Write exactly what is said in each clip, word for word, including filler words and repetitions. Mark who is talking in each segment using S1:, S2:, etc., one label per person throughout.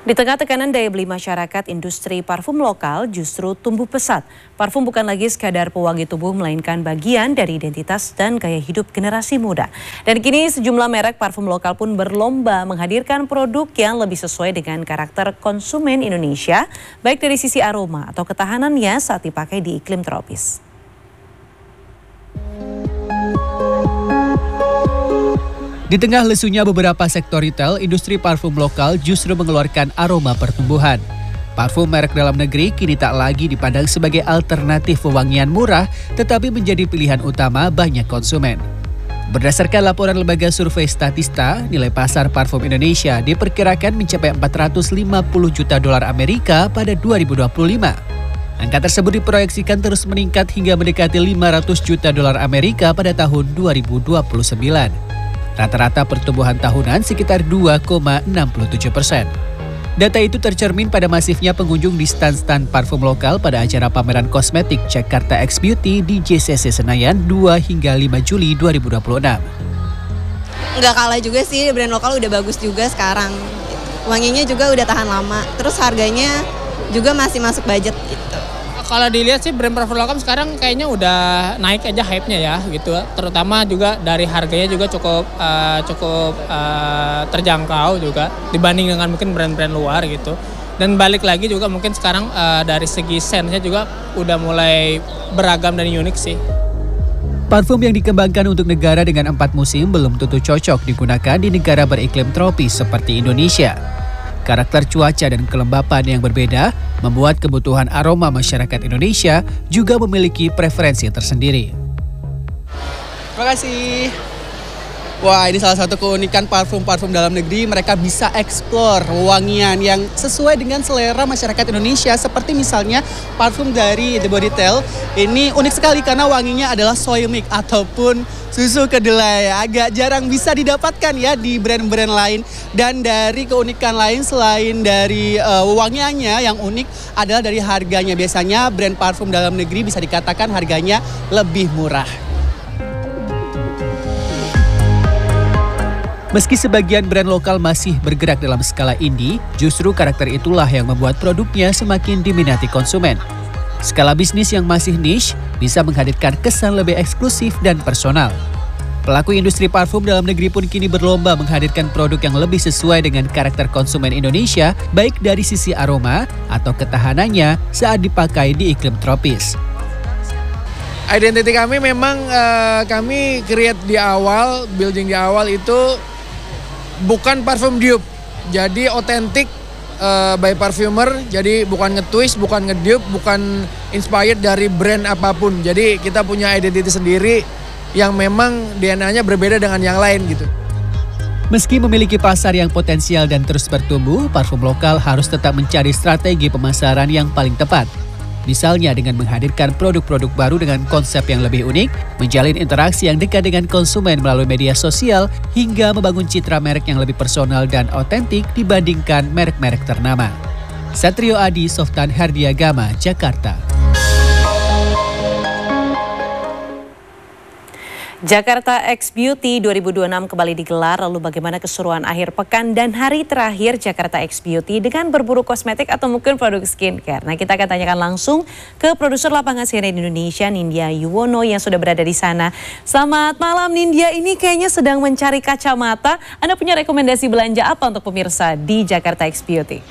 S1: Di tengah tekanan daya beli masyarakat, industri parfum lokal justru tumbuh pesat. Parfum bukan lagi sekadar pewangi tubuh, melainkan bagian dari identitas dan gaya hidup generasi muda. Dan kini sejumlah merek parfum lokal pun berlomba menghadirkan produk yang lebih sesuai dengan karakter konsumen Indonesia, baik dari sisi aroma atau ketahanannya saat dipakai di iklim tropis.
S2: Di tengah lesunya beberapa sektor retail, industri parfum lokal justru mengeluarkan aroma pertumbuhan. Parfum merek dalam negeri kini tak lagi dipandang sebagai alternatif pewangian murah, tetapi menjadi pilihan utama banyak konsumen. Berdasarkan laporan lembaga survei Statista, nilai pasar parfum Indonesia diperkirakan mencapai empat ratus lima puluh juta dolar Amerika pada dua ribu dua puluh lima. Angka tersebut diproyeksikan terus meningkat hingga mendekati lima ratus juta dolar Amerika pada tahun dua ribu dua puluh sembilan. Rata-rata pertumbuhan tahunan sekitar dua koma enam tujuh persen. Data itu tercermin pada masifnya pengunjung di stand-stand parfum lokal pada acara pameran kosmetik Jakarta X Beauty di J C C Senayan dua hingga lima Juli dua ribu dua puluh enam.
S3: Nggak kalah juga sih, brand lokal udah bagus juga sekarang. Wanginya juga udah tahan lama, terus harganya juga masih masuk budget gitu.
S4: Kalau dilihat sih brand parfum lokal sekarang kayaknya udah naik aja hype-nya ya gitu. Terutama juga dari harganya juga cukup uh, cukup uh, terjangkau juga dibanding dengan mungkin brand-brand luar gitu. Dan balik lagi juga mungkin sekarang uh, dari segi sense-nya juga udah mulai beragam dan unik sih.
S2: Parfum yang dikembangkan untuk negara dengan empat musim belum tentu cocok digunakan di negara beriklim tropis seperti Indonesia. Karakter cuaca dan kelembapan yang berbeda membuat kebutuhan aroma masyarakat Indonesia juga memiliki preferensi tersendiri.
S5: Terima kasih. Wah, ini salah satu keunikan parfum-parfum dalam negeri. Mereka bisa eksplor wangian yang sesuai dengan selera masyarakat Indonesia. Seperti misalnya parfum dari The Body Tale. Ini unik sekali karena wanginya adalah soy milk ataupun susu kedelai. Agak jarang bisa didapatkan ya di brand-brand lain. Dan dari keunikan lain selain dari uh, wangiannya yang unik adalah dari harganya. Biasanya brand parfum dalam negeri bisa dikatakan harganya lebih murah.
S2: Meski sebagian brand lokal masih bergerak dalam skala indie, justru karakter itulah yang membuat produknya semakin diminati konsumen. Skala bisnis yang masih niche bisa menghadirkan kesan lebih eksklusif dan personal. Pelaku industri parfum dalam negeri pun kini berlomba menghadirkan produk yang lebih sesuai dengan karakter konsumen Indonesia, baik dari sisi aroma atau ketahanannya saat dipakai di iklim tropis.
S6: Identiti kami memang uh, kami create di awal, building di awal itu bukan parfum dupe, jadi otentik uh, by parfumer, jadi bukan nge-twist, bukan nge-dupe, bukan inspired dari brand apapun. Jadi kita punya identiti sendiri yang memang D N A-nya berbeda dengan yang lain gitu.
S2: Meski memiliki pasar yang potensial dan terus bertumbuh, parfum lokal harus tetap mencari strategi pemasaran yang paling tepat. Misalnya dengan menghadirkan produk-produk baru dengan konsep yang lebih unik, menjalin interaksi yang dekat dengan konsumen melalui media sosial, hingga membangun citra merek yang lebih personal dan otentik dibandingkan merek-merek ternama. Satrio Adi, Softan Herdiagama, Jakarta.
S1: Jakarta X Beauty dua ribu dua puluh enam kembali digelar, lalu bagaimana keseruan akhir pekan dan hari terakhir Jakarta X Beauty dengan berburu kosmetik atau mungkin produk skincare. Nah, kita akan tanyakan langsung ke produser lapangan C N N Indonesia Nindya Yuwono yang sudah berada di sana. Selamat malam Nindya, ini kayaknya sedang mencari kacamata. Anda punya rekomendasi belanja apa untuk pemirsa di Jakarta X Beauty?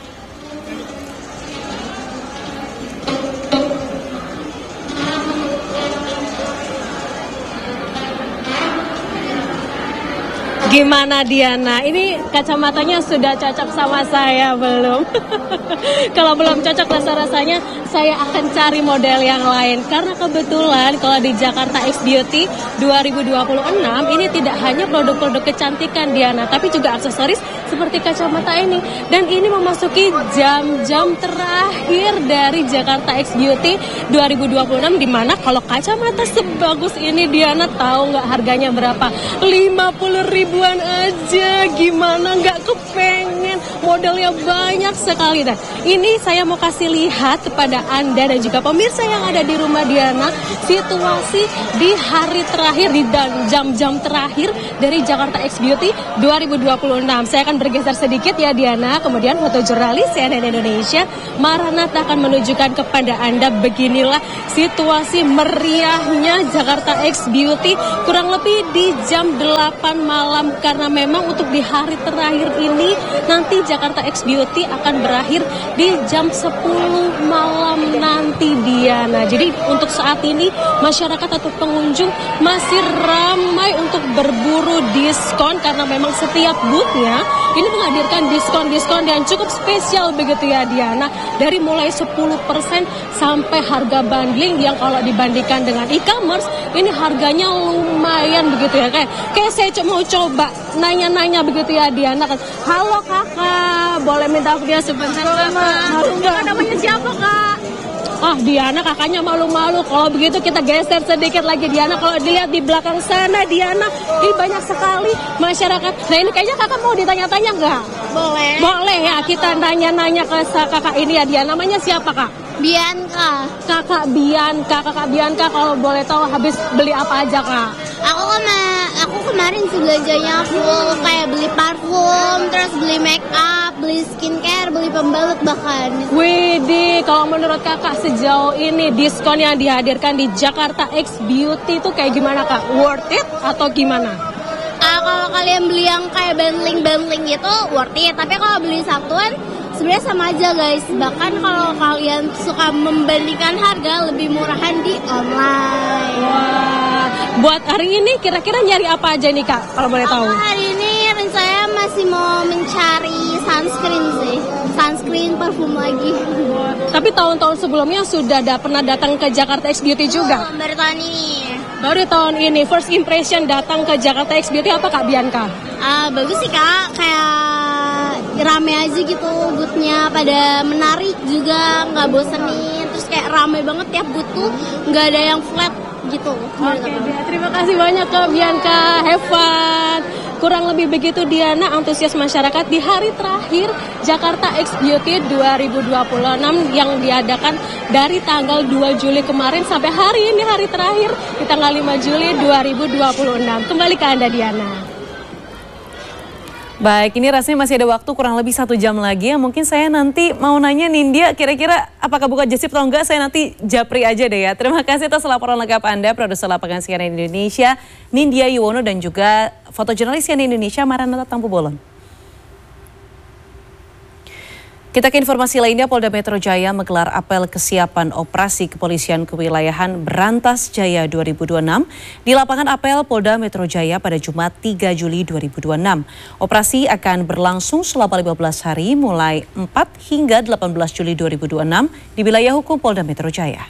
S7: Gimana Diana? Ini kacamatanya sudah cocok sama saya belum? Kalau belum cocok rasa-rasanya saya akan cari model yang lain. Karena kebetulan kalau di Jakarta X Beauty dua ribu dua puluh enam ini tidak hanya produk-produk kecantikan Diana, tapi juga aksesoris seperti kacamata ini. Dan ini memasuki jam-jam terakhir dari Jakarta X Beauty dua ribu dua puluh enam, di mana kalau kacamata sebagus ini Diana tahu nggak harganya berapa? lima puluh ribuan aja, gimana nggak kepengen, modelnya banyak sekali. Nah, ini saya mau kasih lihat kepada Anda dan juga pemirsa yang ada di rumah Diana, situasi di hari terakhir, di jam-jam terakhir dari Jakarta X Beauty dua ribu dua puluh enam. Saya akan bergeser sedikit ya Diana, kemudian fotojurnalis C N N Indonesia, Maranatha akan menunjukkan kepada Anda beginilah situasi meriahnya Jakarta X Beauty kurang lebih di jam delapan malam, karena memang untuk di hari terakhir ini nanti Jakarta X Beauty akan berakhir di jam sepuluh malam nanti Diana. Jadi untuk saat ini masyarakat atau pengunjung masih ramai untuk berburu diskon, karena memang setiap boothnya ini menghadirkan diskon-diskon yang cukup spesial begitu ya Diana, dari mulai sepuluh persen sampai harga bundling yang kalau dibandingkan dengan e-commerce ini harganya lumayan begitu ya. Kayak kayak saya mau coba nanya-nanya begitu ya Diana kan. Halo kakak, boleh minta dia sebentar kakak? Kakak namanya siapa kak? Ah Diana kakaknya malu-malu. Kalau begitu kita geser sedikit lagi Diana. Kalau dilihat di belakang sana Diana, ini banyak sekali masyarakat. Nah ini kayaknya kakak mau ditanya-tanya nggak?
S8: Boleh.
S7: Boleh ya, kita nanya-nanya ke kakak ini ya Diana. Namanya siapa kak?
S8: Bianca.
S7: Kakak Bianca, kakak Bianca kalau boleh tahu habis beli apa aja kak?
S8: Aku kema aku kemarin sih belanjanya full, kayak beli parfum, terus beli make up, beli skincare, beli pembalut bahkan.
S7: Widih, kalau menurut kakak sejauh ini diskon yang dihadirkan di Jakarta X Beauty itu kayak gimana kak? Worth it atau gimana?
S8: Uh, kalau kalian beli yang kayak bundling-bundling gitu worth it, tapi kalau beli satuan sebenarnya sama aja guys. Bahkan kalau kalian suka membandingkan harga, lebih murahan di online.
S7: Wah, buat hari ini kira-kira nyari apa aja nih kak kalau boleh tahu?
S8: Aku hari ini saya masih mau mencari sunscreen sih, sunscreen parfum lagi.
S7: Tapi tahun-tahun sebelumnya sudah ada pernah datang ke Jakarta X Beauty juga?
S8: Oh, baru tahun ini.
S7: Baru tahun ini, first impression datang ke Jakarta X Beauty apa kak Bianca?
S8: Uh, bagus sih kak, kayak rame aja gitu boothnya, pada menarik juga, nggak bosenin. Terus kayak rame banget tiap booth tuh, nggak ada yang flat gitu.
S7: Oke, okay, terima kasih banyak Kak Bianca, have fun. Kurang lebih begitu Diana, antusias masyarakat di hari terakhir Jakarta X Beauty dua ribu dua puluh enam yang diadakan dari tanggal dua Juli kemarin sampai hari ini hari terakhir di tanggal lima Juli dua ribu dua puluh enam. Kembali ke Anda Diana.
S1: Baik, ini rasanya masih ada waktu kurang lebih satu jam lagi. Mungkin saya nanti mau nanya Nindya, kira-kira apakah buka jasip atau enggak, saya nanti japri aja deh ya. Terima kasih atas laporan lengkap Anda, produser lapangan C N N Indonesia, Nindya Yuwono, dan juga fotojurnalis C N N Indonesia, Maranatha Tampu Bolon. Kita ke informasi lainnya, Polda Metro Jaya menggelar apel kesiapan operasi kepolisian kewilayahan Berantas Jaya dua ribu dua puluh enam di lapangan apel Polda Metro Jaya pada Jumat tiga Juli dua ribu dua puluh enam. Operasi akan berlangsung selama lima belas hari mulai empat hingga delapan belas Juli dua ribu dua puluh enam di wilayah hukum Polda Metro Jaya.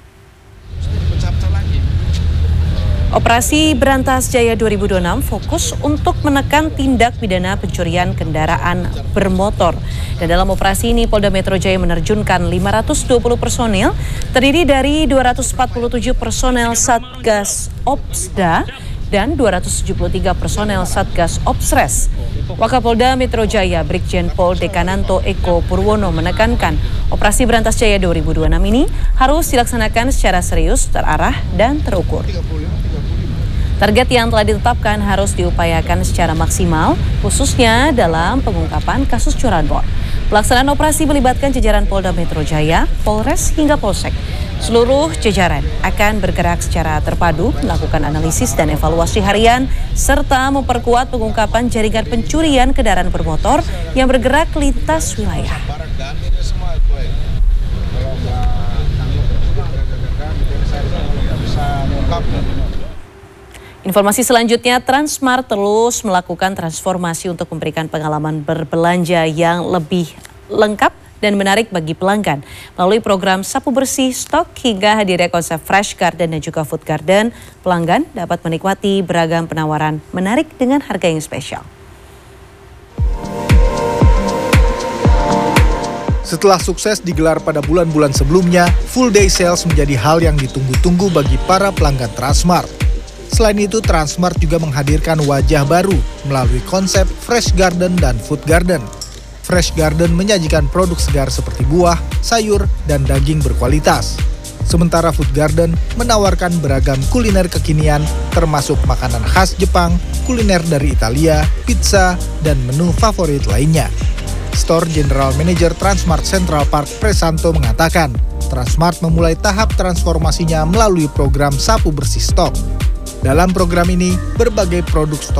S1: Operasi Berantas Jaya dua ribu dua puluh enam fokus untuk menekan tindak pidana pencurian kendaraan bermotor. Dan dalam operasi ini Polda Metro Jaya menerjunkan lima ratus dua puluh personil, terdiri dari dua ratus empat puluh tujuh personel Satgas Opsda dan dua ratus tujuh puluh tiga personel Satgas Opsres. Wakapolda Metro Jaya Brigjen Pol Dekananto Eko Purwono menekankan operasi Berantas Jaya dua ribu dua puluh enam ini harus dilaksanakan secara serius, terarah, dan terukur. Target yang telah ditetapkan harus diupayakan secara maksimal, khususnya dalam pengungkapan kasus curanmor. Pelaksanaan operasi melibatkan jajaran Polda Metro Jaya, Polres hingga Polsek. Seluruh jajaran akan bergerak secara terpadu, melakukan analisis dan evaluasi harian, serta memperkuat pengungkapan jaringan pencurian kendaraan bermotor yang bergerak lintas wilayah. Informasi selanjutnya, Transmart terus melakukan transformasi untuk memberikan pengalaman berbelanja yang lebih lengkap dan menarik bagi pelanggan. Melalui program sapu bersih, stok, hingga hadirnya konsep Fresh Garden dan juga Food Garden, pelanggan dapat menikmati beragam penawaran menarik dengan harga yang spesial.
S9: Setelah sukses digelar pada bulan-bulan sebelumnya, full day sales menjadi hal yang ditunggu-tunggu bagi para pelanggan Transmart. Selain itu, Transmart juga menghadirkan wajah baru melalui konsep Fresh Garden dan Food Garden. Fresh Garden menyajikan produk segar seperti buah, sayur, dan daging berkualitas. Sementara Food Garden menawarkan beragam kuliner kekinian termasuk makanan khas Jepang, kuliner dari Italia, pizza, dan menu favorit lainnya. Store General Manager Transmart Central Park Presanto mengatakan, Transmart memulai tahap transformasinya melalui program sapu bersih stok. Dalam program ini, berbagai produk stok